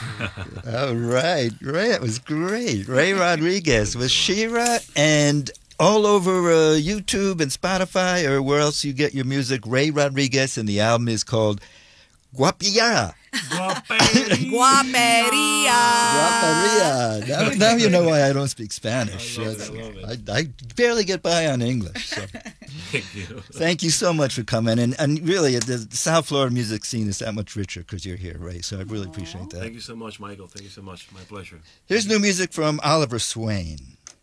All right, Ray, it was great. Ray Rodriguez with Shira, and all over YouTube and Spotify or where else you get your music. Ray Rodriguez, and the album is called Guapilla. Guaperia. Guaperia. Now you know why I don't speak Spanish. I love it. I barely get by on English. So. Thank you. Thank you so much for coming. And really, the South Florida music scene is that much richer because you're here, Ray. So I really appreciate that. Thank you so much, Michael. Thank you so much. My pleasure. Here's new music from Oliver Swain.